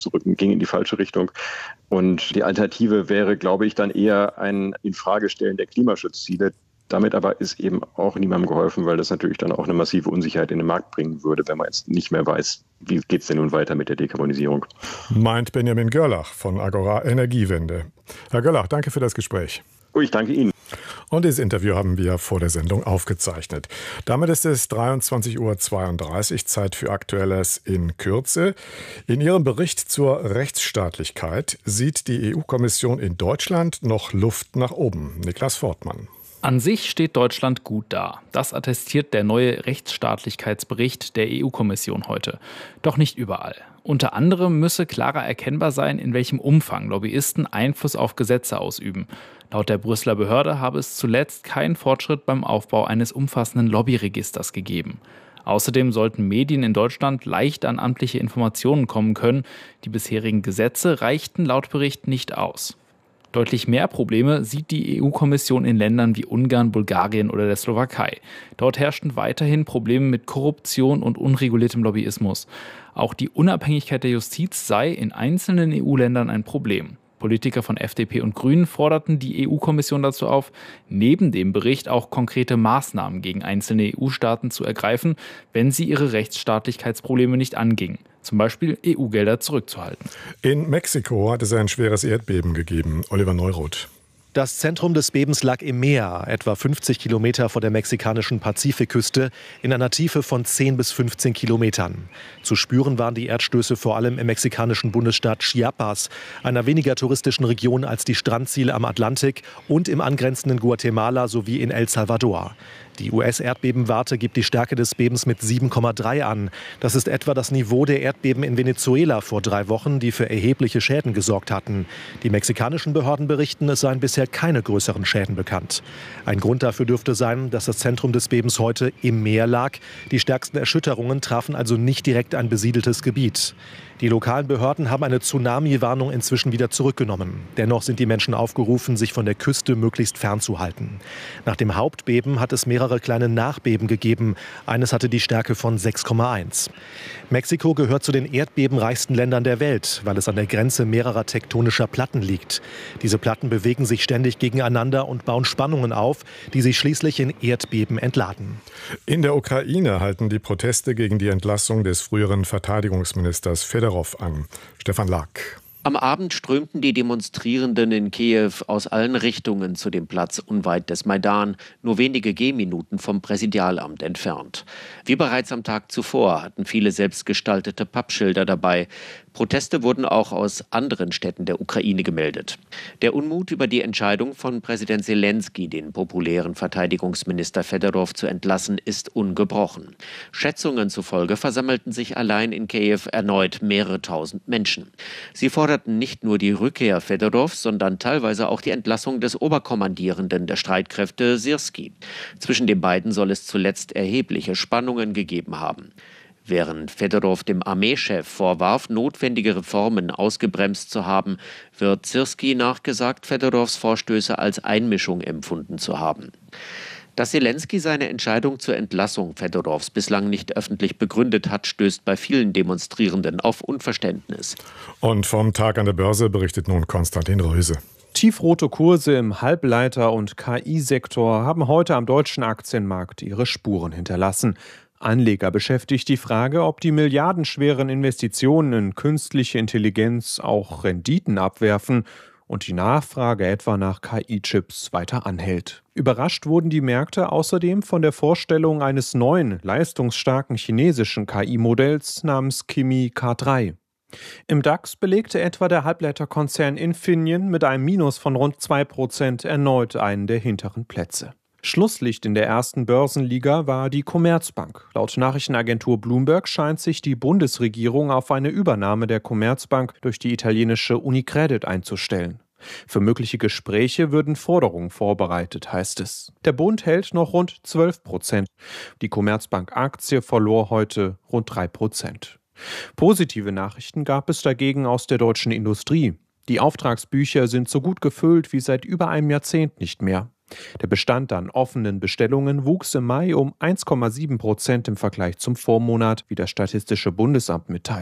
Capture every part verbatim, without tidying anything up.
zurück, ging in die falsche Richtung. Und die Alternative wäre, glaube ich, dann eher ein Infragestellen der Klimaschutzziele. Damit aber ist eben auch niemandem geholfen, weil das natürlich dann auch eine massive Unsicherheit in den Markt bringen würde, wenn man jetzt nicht mehr weiß, wie geht es denn nun weiter mit der Dekarbonisierung. Meint Benjamin Görlach von Agora Energiewende. Herr Görlach, danke für das Gespräch. Oh, ich danke Ihnen. Und dieses Interview haben wir vor der Sendung aufgezeichnet. Damit ist es dreiundzwanzig Uhr zweiunddreißig, Zeit für Aktuelles in Kürze. In ihrem Bericht zur Rechtsstaatlichkeit sieht die E U-Kommission in Deutschland noch Luft nach oben. Niklas Fortmann. An sich steht Deutschland gut da. Das attestiert der neue Rechtsstaatlichkeitsbericht der E U-Kommission heute. Doch nicht überall. Unter anderem müsse klarer erkennbar sein, in welchem Umfang Lobbyisten Einfluss auf Gesetze ausüben. Laut der Brüsseler Behörde habe es zuletzt keinen Fortschritt beim Aufbau eines umfassenden Lobbyregisters gegeben. Außerdem sollten Medien in Deutschland leicht an amtliche Informationen kommen können. Die bisherigen Gesetze reichten laut Bericht nicht aus. Deutlich mehr Probleme sieht die E U-Kommission in Ländern wie Ungarn, Bulgarien oder der Slowakei. Dort herrschten weiterhin Probleme mit Korruption und unreguliertem Lobbyismus. Auch die Unabhängigkeit der Justiz sei in einzelnen E U-Ländern ein Problem. Politiker von F D P und Grünen forderten die E U-Kommission dazu auf, neben dem Bericht auch konkrete Maßnahmen gegen einzelne E U-Staaten zu ergreifen, wenn sie ihre Rechtsstaatlichkeitsprobleme nicht angingen. Zum Beispiel E U-Gelder zurückzuhalten. In Mexiko hat es ein schweres Erdbeben gegeben. Oliver Neuroth. Das Zentrum des Bebens lag im Meer, etwa fünfzig Kilometer vor der mexikanischen Pazifikküste, in einer Tiefe von zehn bis fünfzehn Kilometern. Zu spüren waren die Erdstöße vor allem im mexikanischen Bundesstaat Chiapas, einer weniger touristischen Region als die Strandziele am Atlantik, und im angrenzenden Guatemala sowie in El Salvador. Die U S-Erdbebenwarte gibt die Stärke des Bebens mit sieben Komma drei an. Das ist etwa das Niveau der Erdbeben in Venezuela vor drei Wochen, die für erhebliche Schäden gesorgt hatten. Die mexikanischen Behörden berichten, es seien bisher keine größeren Schäden bekannt. Ein Grund dafür dürfte sein, dass das Zentrum des Bebens heute im Meer lag. Die stärksten Erschütterungen trafen also nicht direkt ein besiedeltes Gebiet. Die lokalen Behörden haben eine Tsunami-Warnung inzwischen wieder zurückgenommen. Dennoch sind die Menschen aufgerufen, sich von der Küste möglichst fernzuhalten. Nach dem Hauptbeben hat es mehrere kleine Nachbeben gegeben. Eines hatte die Stärke von sechs Komma eins. Mexiko gehört zu den erdbebenreichsten Ländern der Welt, weil es an der Grenze mehrerer tektonischer Platten liegt. Diese Platten bewegen sich ständig gegeneinander und bauen Spannungen auf, die sich schließlich in Erdbeben entladen. In der Ukraine halten die Proteste gegen die Entlassung des früheren Verteidigungsministers Fedorov an. Stefan Lack. Am Abend strömten die Demonstrierenden in Kiew aus allen Richtungen zu dem Platz unweit des Maidan, nur wenige Gehminuten vom Präsidialamt entfernt. Wie bereits am Tag zuvor hatten viele selbstgestaltete Pappschilder dabei. Proteste wurden auch aus anderen Städten der Ukraine gemeldet. Der Unmut über die Entscheidung von Präsident Selenskyj, den populären Verteidigungsminister Fedorov zu entlassen, ist ungebrochen. Schätzungen zufolge versammelten sich allein in Kiew erneut mehrere tausend Menschen. Sie forderten nicht nur die Rückkehr Fedorovs, sondern teilweise auch die Entlassung des Oberkommandierenden der Streitkräfte Syrskij. Zwischen den beiden soll es zuletzt erhebliche Spannungen gegeben haben. Während Fedorov dem Armeechef vorwarf, notwendige Reformen ausgebremst zu haben, wird Syrskij nachgesagt, Fedorovs Vorstöße als Einmischung empfunden zu haben. Dass Selenskyj seine Entscheidung zur Entlassung Fedorovs bislang nicht öffentlich begründet hat, stößt bei vielen Demonstrierenden auf Unverständnis. Und vom Tag an der Börse berichtet nun Konstantin Röse. Tiefrote Kurse im Halbleiter- und K I-Sektor haben heute am deutschen Aktienmarkt ihre Spuren hinterlassen. Anleger beschäftigt die Frage, ob die milliardenschweren Investitionen in künstliche Intelligenz auch Renditen abwerfen und die Nachfrage etwa nach K I-Chips weiter anhält. Überrascht wurden die Märkte außerdem von der Vorstellung eines neuen, leistungsstarken chinesischen K I-Modells namens Kimi K drei. Im DAX belegte etwa der Halbleiterkonzern Infineon mit einem Minus von rund zwei Prozent erneut einen der hinteren Plätze. Schlusslicht in der ersten Börsenliga war die Commerzbank. Laut Nachrichtenagentur Bloomberg scheint sich die Bundesregierung auf eine Übernahme der Commerzbank durch die italienische Unicredit einzustellen. Für mögliche Gespräche würden Forderungen vorbereitet, heißt es. Der Bund hält noch rund zwölf Prozent. Die Commerzbank-Aktie verlor heute rund drei Prozent. Positive Nachrichten gab es dagegen aus der deutschen Industrie. Die Auftragsbücher sind so gut gefüllt wie seit über einem Jahrzehnt nicht mehr. Der Bestand an offenen Bestellungen wuchs im Mai um eins Komma sieben Prozent im Vergleich zum Vormonat, wie das Statistische Bundesamt mitteilte.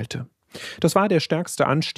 Das war der stärkste Anstieg